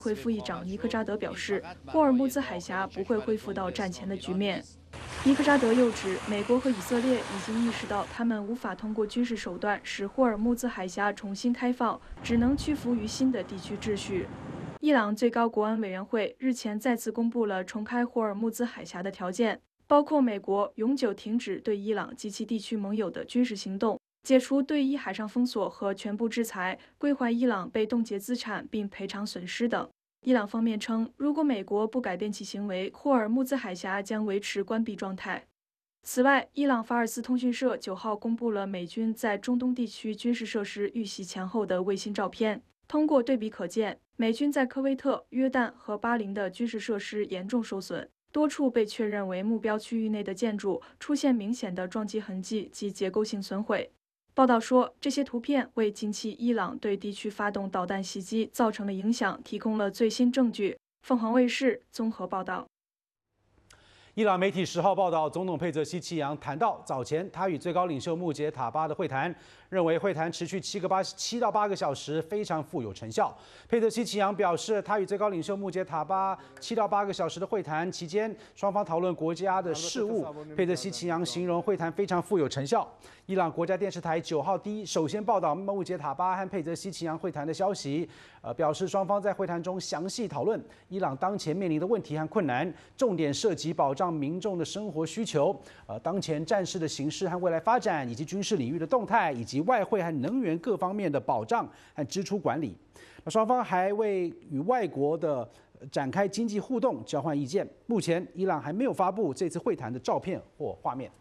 会副议长尼克扎德表示，霍尔木兹海峡不会恢复到战前的局面。尼克扎德又指，美国和以色列已经意识到，他们无法通过军事手段使霍尔木兹海峡重新开放，只能屈服于新的地区秩序。伊朗最高国安委员会日前再次公布了重开霍尔木兹海峡的条件，包括美国永久停止对伊朗及其地区盟友的军事行动，解除对伊海上封锁和全部制裁，归还伊朗被冻结资产并赔偿损失等。伊朗方面称，如果美国不改变其行为，霍尔木兹海峡将维持关闭状态。此外，伊朗法尔斯通讯社9号公布了美军在中东地区军事设施遇袭前后的卫星照片。通过对比可见，美军在科威特、约旦和巴林的军事设施严重受损，多处被确认为目标区域内的建筑出现明显的撞击痕迹及结构性损毁。报道说，这些图片为近期伊朗对地区发动导弹袭击造成的影响提供了最新证据。凤凰卫视综合报道。 伊朗媒体10号报道，总统佩泽西奇扬谈到早前他与最高领袖穆杰塔巴的会谈，认为会谈持续7到8个小时，非常富有成效。佩泽西奇扬表示，他与最高领袖穆杰塔巴7到8个小时的会谈期间，双方讨论国家的事务。佩泽西奇扬形容会谈非常富有成效。伊朗国家电视台9号首先报道穆杰塔巴和佩泽西奇扬会谈的消息，表示双方在会谈中详细讨论伊朗当前面临的问题和困难，重点涉及保障民众的生活需求，当前战事的形势和未来发展，以及军事领域的动态，以及外汇和能源各方面的保障和支出管理。双方还为与外国的展开经济互动交换意见。目前，伊朗还没有发布这次会谈的照片或画面。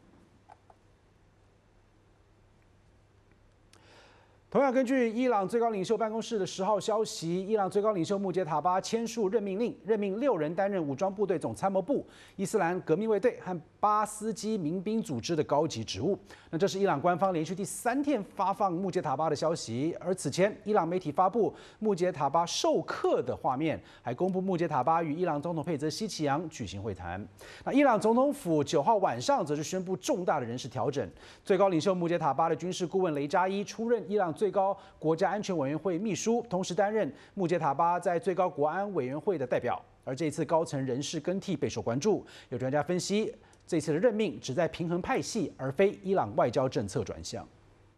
同样，根据伊朗最高领袖办公室的10号消息，伊朗最高领袖穆杰塔巴签署任命令，任命6人担任武装部队总参谋部、伊斯兰革命卫队和巴斯基民兵组织的高级职务。那这是伊朗官方连续第3天发放穆杰塔巴的消息。而此前，伊朗媒体发布穆杰塔巴授课的画面，还公布穆杰塔巴与伊朗总统佩泽西奇扬举行会谈。那伊朗总统府9号晚上则是宣布重大的人事调整，最高领袖穆杰塔巴的军事顾问雷扎伊出任伊朗最高国家安全委员会秘书，同时担任穆杰塔巴在最高国安委员会的代表。而这次高层人事更替备受关注，有专家分析，这次的任命旨在平衡派系，而非伊朗外交政策转向。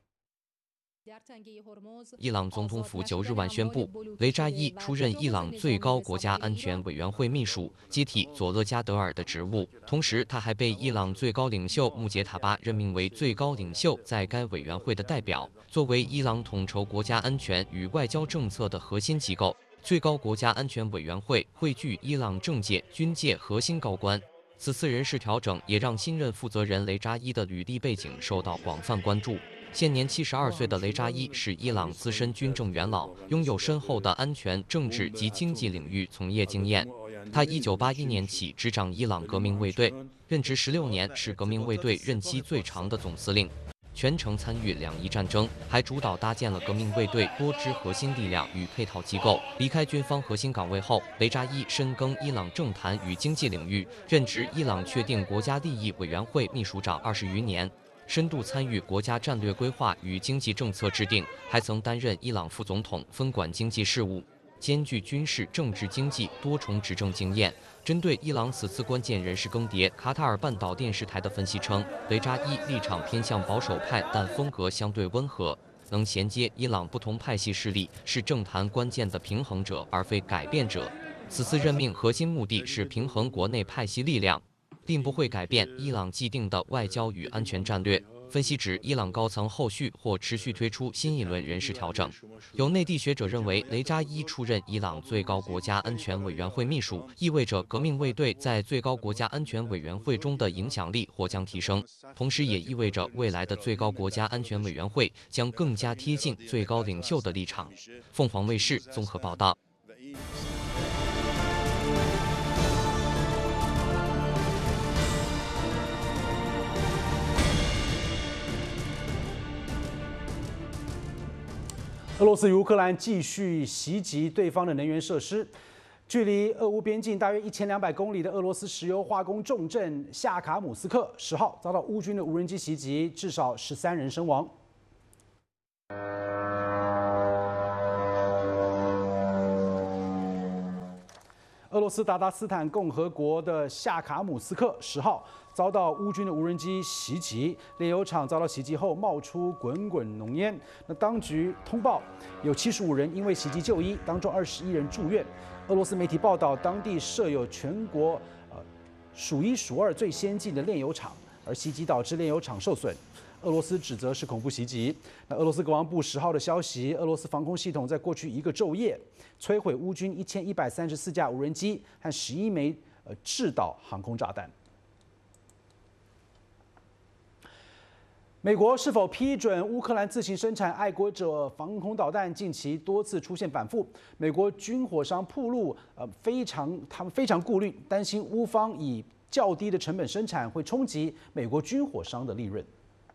伊朗总统府9日晚宣布，雷扎伊出任伊朗最高国家安全委员会秘书，接替佐勒加德尔的职务。同时，他还被伊朗最高领袖穆杰塔巴任命为最高领袖在该委员会的代表。作为伊朗统筹国家安全与外交政策的核心机构，最高国家安全委员会汇聚伊朗政界、军界核心高官。此次人事调整也让新任负责人雷扎伊的履历背景受到广泛关注。现年72岁的雷扎伊是伊朗资深军政元老，拥有深厚的安全、政治及经济领域从业经验。他1981年起执掌伊朗革命卫队，任职16年，是革命卫队任期最长的总司令，全程参与2伊战争，还主导搭建了革命卫队多支核心力量与配套机构。离开军方核心岗位后，雷扎伊深耕伊朗政坛与经济领域，任职伊朗确定国家利益委员会秘书长20余年。深度参与国家战略规划与经济政策制定，还曾担任伊朗副总统，分管经济事务，兼具军事、政治、经济多重执政经验。针对伊朗此次关键人事更迭，卡塔尔半岛电视台的分析称，雷扎伊立场偏向保守派，但风格相对温和，能衔接伊朗不同派系势力，是政坛关键的平衡者，而非改变者。此次任命核心目的是平衡国内派系力量，并不会改变伊朗既定的外交与安全战略。分析指，伊朗高层后续或持续推出新一轮人事调整。有内地学者认为，雷扎伊出任伊朗最高国家安全委员会秘书，意味着革命卫队在最高国家安全委员会中的影响力或将提升，同时也意味着未来的最高国家安全委员会将更加贴近最高领袖的立场。凤凰卫视综合报道。 俄罗斯与乌克兰继续袭击对方的能源设施。距离俄乌边境大约1200公里的俄罗斯石油化工重镇夏卡姆斯克10号遭到乌军的无人机袭击，至少13人身亡。 俄罗斯达达斯坦共和国的夏卡姆斯克10号遭到乌军的无人机袭击，炼油厂遭到袭击后冒出滚滚浓烟。那当局通报有75人因为袭击就医，当中21人住院。俄罗斯媒体报道，当地设有全国数1数2最先进的炼油厂，而袭击导致炼油厂受损。俄罗斯指责是恐怖袭击。那俄罗斯国防部10号的消息，俄罗斯防空系统在过去1个昼夜摧毁乌军1134架无人机和11枚制导航空炸弹。美国是否批准乌克兰自行生产爱国者防空导弹，近期多次出现反复。美国军火商暴露，他们非常顾虑，担心乌方以较低的成本生产会冲击美国军火商的利润。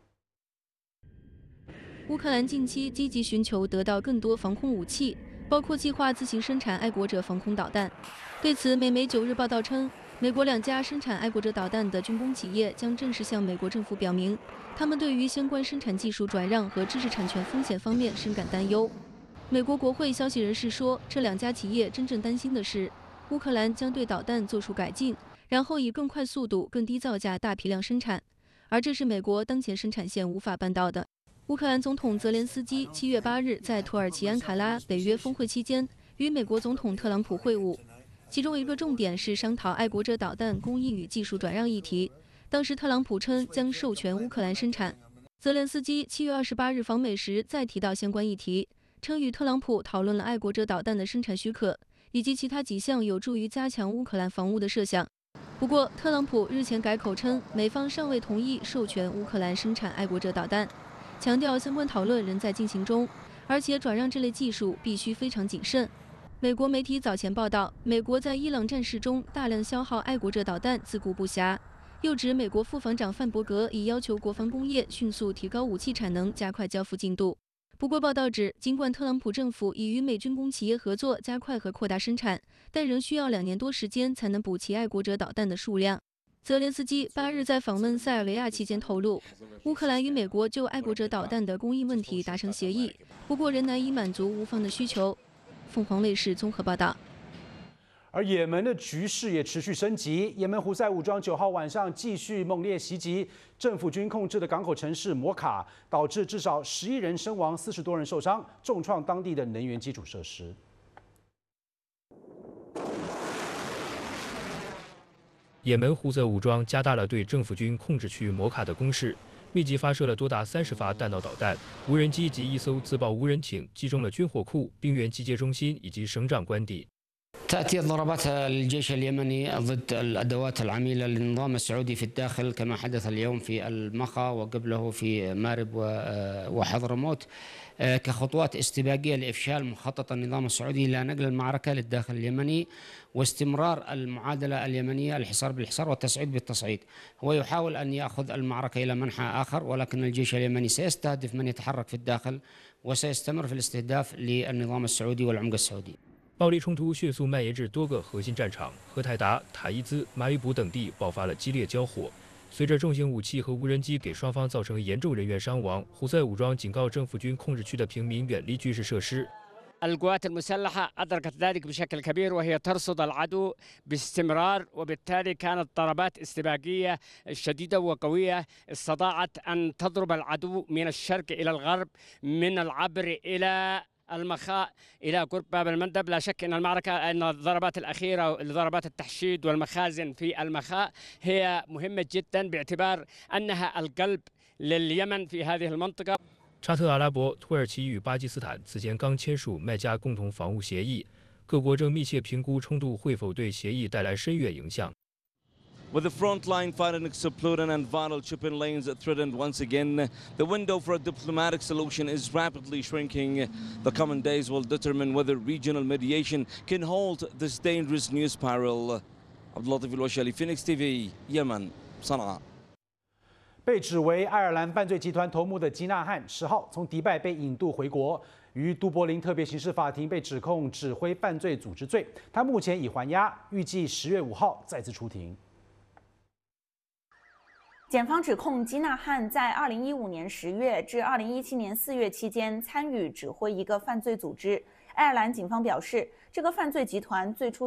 乌克兰近期积极寻求得到更多防空武器，包括计划自行生产爱国者防空导弹。对此，美媒9日报道称，美国2家生产爱国者导弹的军工企业将正式向美国政府表明，他们对于相关生产技术转让和知识产权风险方面深感担忧。美国国会消息人士说，这2家企业真正担心的是，乌克兰将对导弹做出改进，然后以更快速度、更低造价大批量生产，而这是美国当前生产线无法办到的。乌克兰总统泽连斯基7月8日在土耳其安卡拉北约峰会期间与美国总统特朗普会晤，其中一个重点是商讨爱国者导弹工艺与技术转让议题。当时特朗普称将授权乌克兰生产。泽连斯基7月28日访美时再提到相关议题，称与特朗普讨论了爱国者导弹的生产许可以及其他几项有助于加强乌克兰防务的设想。不过，特朗普日前改口称美方尚未同意授权乌克兰生产爱国者导弹，强调相关讨论仍在进行中，而且转让这类技术必须非常谨慎。美国媒体早前报道，美国在伊朗战事中大量消耗爱国者导弹，自顾不暇。又指美国副防长范伯格已要求国防工业迅速提高武器产能，加快交付进度。不过，报道指，尽管特朗普政府已与美军工企业合作，加快和扩大生产，但仍需要2年多时间才能补齐爱国者导弹的数量。泽连斯基8日在访问塞尔维亚期间透露，乌克兰与美国就爱国者导弹的供应问题达成协议，不过仍难以满足乌方的需求。凤凰卫视综合报道。 而也门的局势也持续升级，也门胡塞武装9号晚上继续猛烈袭击政府军控制的港口城市摩卡，导致至少11人身亡，40多人受伤，重创当地的能源基础设施。 也门胡塞武装加大了对政府军控制区摩卡的攻势，密集发射了多达30发弹道导弹、无人机及1艘自爆无人艇，击中了军火库、兵员集结中心以及省长官邸。 تأتي ضربات الجيش اليمني ضد الأدوات العميلة للنظام السعودي في الداخل كما حدث اليوم في المخا وقبله في مارب وحضرموت كخطوات استباقية لإفشال مخطط النظام السعودي إلى نقل المعركة للداخل اليمني واستمرار المعادلة اليمنية الحصار بالحصار والتصعيد بالتصعيد. هو يحاول أن يأخذ المعركة إلى منحى آخر، ولكن الجيش اليمني سيستهدف من يتحرك في الداخل وسيستمر في الاستهداف للنظام السعودي والعمق السعودي. 暴力冲突迅速蔓延至多个核心战场，荷台达、塔伊兹、马里卜等地爆发了激烈交火。随着重型武器和无人机给双方造成严重人员伤亡，胡塞武装警告政府军控制区的平民远离军事设施。 القوات المسلحة أدركت ذلك بشكل كبير وهي ترصد العدو باستمرار، وبالتالي كانت ضربات استباقية شديدة وقوية استطاعت أن تضرب العدو من الشرق إلى الغرب، من العبر إلى المخاء إلى قرب باب المندب. لا شك أن المعركة أن الضربات الأخيرة ضربات التحشيد والمخازن في المخاء هي مهمة جدا باعتبار أنها القلب لليمن في هذه المنطقة. 沙特阿拉伯、土耳其与巴基斯坦此前刚签署麦加共同防务协议，各国正密切评估冲突会否对协议带来深远影响。 With the frontline fighting exploding and vital shipping lanes threatened once again, the window for a diplomatic solution is rapidly shrinking. The coming days will determine whether regional mediation can halt this dangerous news spiral. Abdulatif al-Washali, Phoenix TV, Yemen, Sana'a. 被指为爱尔兰犯罪集团头目的吉纳汉10号从迪拜被引渡回国，于都柏林特别刑事法庭被指控指挥犯罪组织罪。他目前已还押，预计10月5号再次出庭。 检方指控基纳汉在2015年10月至2017年4月期间参与指挥一个犯罪组织。爱尔兰警方表示，这个犯罪集团最初